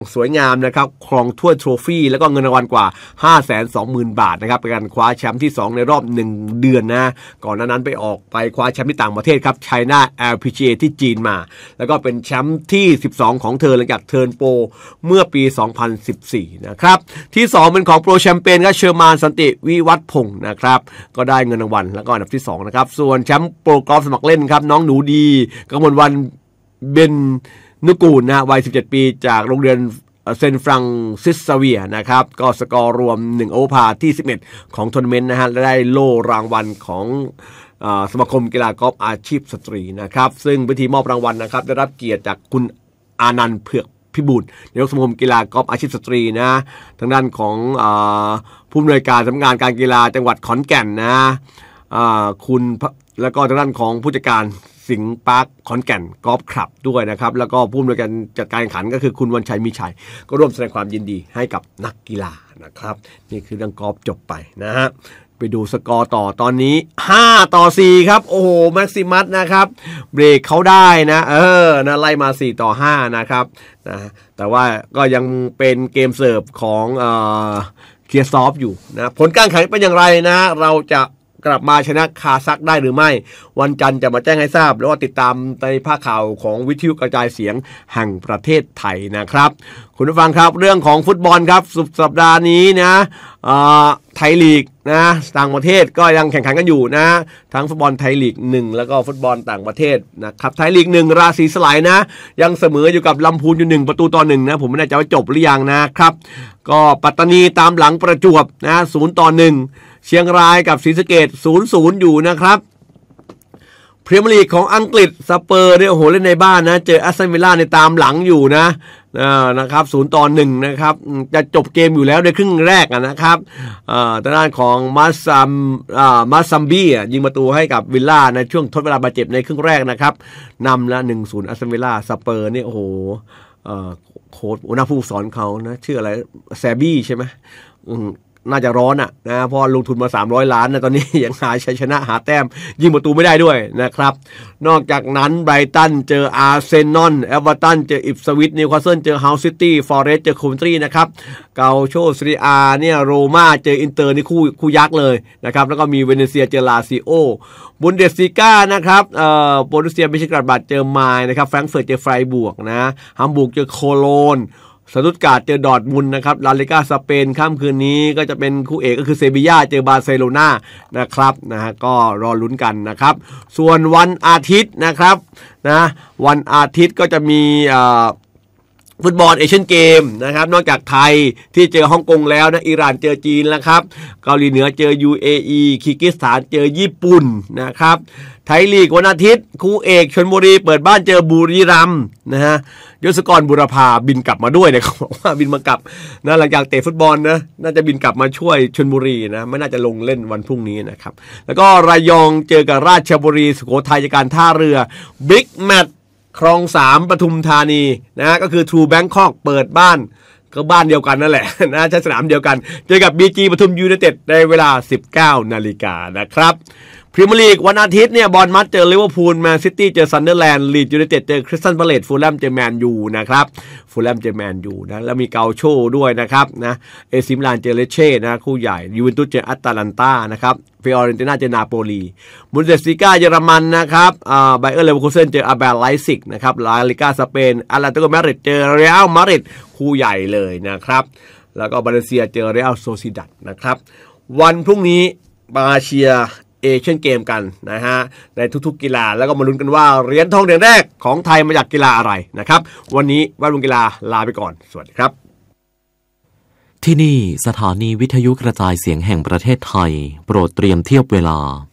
สวยงามนะครับครองถ้วยโทรฟี่แล้วก็เงินรางวัลกว่า 520,000 บาทนะครับเป็นการคว้าแชมป์ที่2ในรอบ1เดือนนะก่อนหน้านั้นไปคว้าแชมป์ที่ต่างประเทศครับ China LPGA ที่จีนมาแล้วก็เป็นแชมป์ที่12ของเธอหลังจากเทิร์นโปรเมื่อปี2014นะครับที่2เป็นของโปรแชมเปี้ยนครับเชอร์มานสันติวิวัฒน์พงศ์นะครับก็ได้เงินรางวัลแล้วก็อันดับที่2นะครับส่วนแชมป์โปรกอล์ฟสมัครเล่นครับน้องหนูดีกมลวรรณเบนนุกูลนะวัย17ปีจากโรงเรียนเซนต์ฟรังซิสเซเวียนะครับก็สกอร์รวม1โอเวอร์พาร์ที่11ของทัวร์นาเมนต์นะฮะและได้โล่รางวัลของสมาคมกีฬากอล์ฟอาชีพสตรีนะครับซึ่งพิธีมอบรางวัลนะครับได้รับเกียรติจากคุณอานันต์เผือกพิบูลนายกสมาคมกีฬากอล์ฟอาชีพสตรีนะทางด้านของผู้อำนวยการสำนักงานการกีฬาจังหวัดขอนแก่นนะคุณแล้วก็ทางด้านของผู้จัดการสิงห์ปาร์คขอนแก่นกอล์ฟคลับด้วยนะครับแล้วก็ผู้อำนวยการจัดการแข่งขันก็คือคุณวันชัยมีชัยก็ร่วมแสดงความยินดีให้กับนักกีฬานะครับนี่คือเรื่องกอล์ฟจบไปนะฮะไปดูสกอร์ต่อตอนนี้5-4ครับโอ้โหแม็กซิมัสนะครับเบรกเขาได้นะนะไล่มา4-5นะครับนะแต่ว่าก็ยังเป็นเกมเสิร์ฟของเคียร์ซอฟอยู่นะผลการแข่งขันเป็นอย่างไรนะเราจะกลับมาชนะคาซัคได้หรือไม่วันจันทร์จะมาแจ้งให้ทราบแล้วก็ติดตามในภาคข่าวของวิทยุกระจายเสียงแห่งประเทศไทยนะครับคุณผู้ฟังครับเรื่องของฟุตบอลครับสุดสัปดาห์นี้นะไทยลีกนะต่างประเทศก็ยังแข่งขันกันอยู่นะทั้งฟุตบอลไทยลีก1แล้วก็ฟุตบอลต่างประเทศนะครับไทยลีก1ราศีสลายนะยังเสมออยู่กับลำพูนอยู่1-1นะผมไม่แน่ใจว่าจบหรือยังนะครับก็ปัตตานีตามหลังประจวบนะ0-1เชียงรายกับศรีสะเกษ 0-0 อยู่นะครับพรีเมียร์ลีกของอังกฤษสเปอร์เนี่ยโอ้โหเล่นในบ้านนะเจอแอสตันวิลล่าในตามหลังอยู่นะครับ0-1นะครับจะจบเกมอยู่แล้วในครึ่งแรกนะครับทางด้านของมาซัมบี้ยิงประตูให้กับวิลล่าในช่วงทดเวลาบาดเจ็บในครึ่งแรกนะครับนำละ 1-0 แอสตันวิลล่าสเปอร์เนี่ยโอ้โหโค้ชหัวหน้าผู้สอนเขานะชื่ออะไรแซบี้ใช่ไหมน่าจะร้อนนะเพราะลงทุนมา300 ล้านนะตอนนี้ยังหาชัยชนะหาแต้มยิงประตูไม่ได้ด้วยนะครับนอกจากนั้นไบรตันเจออาร์เซนอลเอเวอร์ตันเจออิปสวิชนิวคาสเซิลเจอเฮาส์ซิตี้ฟอเรสต์เจอโคเวนทรีนะครับเกาโชซีรีอาเนี่ยโรม่าเจออินเตอร์นี่คู่ยักษ์เลยนะครับแล้วก็มีเวเนเซียเจอลาซิโอบุนเดสลีก้านะครับโบรุสเซียเมนเชนกลาดบาคเจอไมน์นะครับแฟรงก์เฟิร์ตเจอไฟร์บวกนะฮัมบูร์กเจอโคโลนสตุตการ์ดเจอดอร์ทมุนด์นะครับลาลิก้าสเปนค่ำคืนนี้ก็จะเป็นคู่เอกก็คือเซบีย่าเจอบาร์เซโลนานะครับนะฮะก็รอลุ้นกันนะครับส่วนวันอาทิตย์นะครับนะวันอาทิตย์ก็จะมีฟุตบอลเอเชียนเกมนะครับนอกจากไทยที่เจอฮ่องกงแล้วนะอิหร่านเจอจีนแล้วครับเกาหลีเหนือเจอ UAE คีร์กิสถานเจอญี่ปุ่นนะครับไทยลีกวันอาทิตย์คู่เอกชลบุรีเปิดบ้านเจอบุรีรัมย์นะฮะยศกรบุรพาบินกลับมาด้วยเนี่ยเขาบอกว่าบินมากลับนะหลังจากเตะฟุตบอลนะน่าจะบินกลับมาช่วยชลบุรีนะไม่น่าจะลงเล่นวันพรุ่งนี้นะครับแล้วก็ระยองเจอกับราชบุรีสุโขทัยจากการท่าเรือบิ๊กแมตช์คลอง3ปทุมธานีนะก็คือ True Bangkok เปิดบ้านก็บ้านเดียวกันนั่นแหละนะใช้สนามเดียวกันเจอกับ BG ปทุมยูไนเต็ดในเวลา 19 นาฬิกานะครับพรีเมียร์ลีกวันอาทิตย์เนี่ยบอร์นมัธเจอลิเวอร์พูลแมนซิตี้เจอซันเดอร์แลนด์ลีดส์ยูไนเต็ดเจอคริสตัลพาเลซฟูลแลมเจอแมนยูนะครับฟูลแลมเจอแมนยูนะแล้วมีเกาโชด้วยนะครับนะเอซิมิลานเจอเลเช่นะคู่ใหญ่ยูเวนตุสเจออัตแลนตานะครับฟิออเรนติน่าเจอนาโปลีบุนเดสลีกาเยอรมันนะครับไบเออร์เลเวอร์คูเซ่นเจออาร์เบลไลซิกนะครับลาลิก้าสเปนอาร์แลนโตมาดริดเจอเรอัลมาดริดคู่ใหญ่เลยนะครับแล้วก็บาเลนเซียเจอเรอัลโซซิดัดนะครับวันพรุ่งนี้มาเชียร์เอเชียนเกมกันนะฮะในทุกๆกีฬาแล้วก็มาลุ้นกันว่าเหรียญทองเหรียญแรกของไทยมาจากกีฬาอะไรนะครับวันนี้แวดวงกีฬาลาไปก่อนสวัสดีครับที่นี่สถานีวิทยุกระจายเสียงแห่งประเทศไทยโปรดเตรียมเทียบเวลา